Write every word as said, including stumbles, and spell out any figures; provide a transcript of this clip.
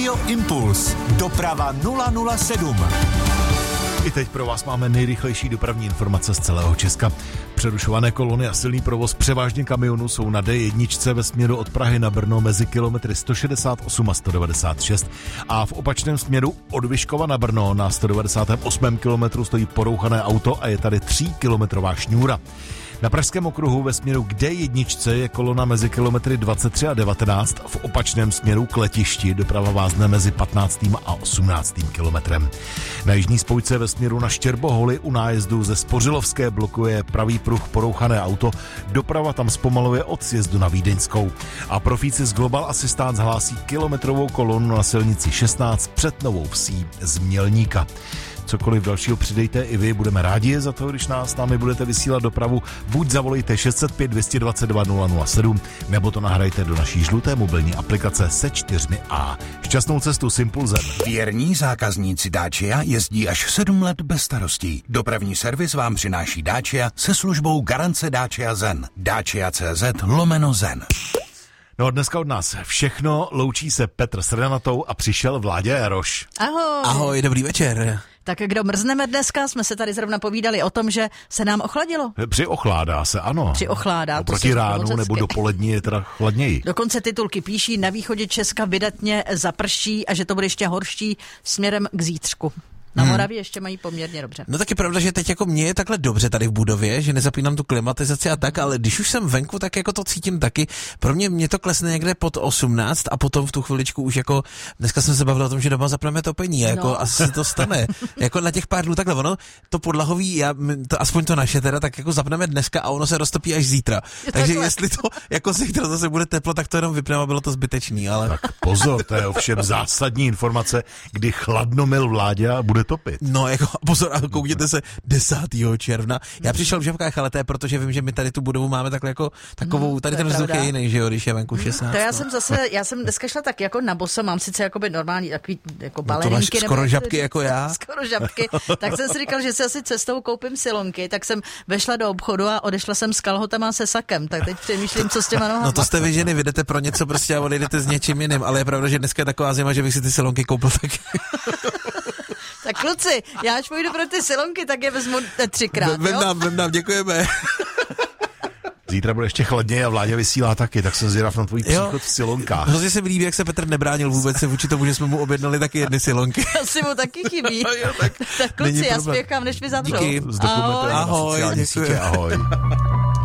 Radio Impuls. Doprava nula nula sedm. I teď pro vás máme nejrychlejší dopravní informace z celého Česka. Přerušované kolony a silný provoz převážně kamionů jsou na D jedna ve směru od Prahy na Brno mezi kilometry sto šedesát osm a sto devadesát šest a v opačném směru od Vyškova na Brno na sto devadesát osm kilometru stojí porouchané auto a je tady tříkilometrová šňůra. Na Pražském okruhu ve směru k D jedna je kolona mezi kilometry dvacet tři a devatenáct, v opačném směru k letišti doprava vázne mezi patnáctým a osmnáctým kilometrem. Na jižní spojce ve směru na Štěrboholy u nájezdu ze Spořilovské blokuje pravý pruh porouchané auto, doprava tam zpomaluje od sjezdu na Vídeňskou. A profíci z Global Assistance hlásí kilometrovou kolonu na silnici šestnáct před Novou Vsí z Mělníka. Cokoliv dalšího přidejte i vy, budeme rádi za to, když nás námi budete vysílat dopravu. Buď zavolejte šest set pět dvě dva dva nula nula sedm, nebo to nahrajte do naší žluté mobilní aplikace se čtyřmi A. Šťastnou cestu s Impulzem. Věrní zákazníci Dacia jezdí až sedm let bez starostí. Dopravní servis vám přináší Dacia se službou garance Dacia Zen. Dacia.cz lomeno Zen. No a dneska od nás všechno, loučí se Petr s Renatou a přišel Vláďa Jaroš. Ahoj. Ahoj, dobrý večer. Tak kdo mrzneme dneska, jsme se tady zrovna povídali o tom, že se nám ochladilo. Přiochládá se, ano. Přiochládá. Oproti ránu nebo dopolední je teda chladněji. Dokonce titulky píší, na východě Česka vydatně zaprší a že to bude ještě horší směrem k zítřku. Na Moravě ještě mají poměrně dobře. No tak je pravda, že teď jako mě je takhle dobře tady v budově, že nezapínám tu klimatizaci a tak, ale když už jsem venku, tak jako to cítím taky. Pro mě mě to klesne někde pod osmnáct a potom v tu chviličku už jako, dneska jsem se bavil o tom, že doma zapneme topení, jako no. Asi se to stane. Jako na těch pár dnů takhle, ono, to podlahový, já, to, aspoň to naše teda, tak jako zapneme dneska a ono se roztopí až zítra. Je Takže takhle. Jestli to jako zítra zase bude teplo, tak to jenom vypneme a bylo to zbytečný, ale... Tak pozor, to je ovšem zásadní informace, kdy chladnomil Vláďa bude topit. No, jako pozor, ale koukněte se desátého června. Já přišel v žabkách, ale to je proto, že vím, že my tady tu budovu máme takhle jako takovou, tady ten vzduch je jiný, že jo, když je venku šestnáct. To já jsem zase, já jsem dneska šla tak jako na boso, mám sice jakoby normální takový jako balerinky. No to máš skoro žabky jako já. Skoro žabky, tak jsem si říkal, že si asi cestou koupím silonky, tak jsem vešla do obchodu a odešla jsem s kalhotama se sakem, tak teď přemýšlím, co s těma nohama. No to jste vy ženy, vydete pro něco prostě a odejdete s něčím jiným, ale je pravda, že dneska je taková zima, že bych si ty silonky koupil taky. Tak kluci, já až půjdu pro ty silonky, tak je vezmu třikrát, vem nám, vem nám, děkujeme. Zítra bude ještě chladněji a Vláďa vysílá taky, tak jsem zvědav na tvůj příchod v silonkách. Hrozně se mi líbí, jak se Petr nebránil vůbec se vůči tomu, že jsme mu objednali taky jedny silonky. Asi mu taky chybí. No jo, tak tak kluci, já spěchám, než mi zavřou. Díky. Zdokumentujeme na sociální sítě. Ahoj.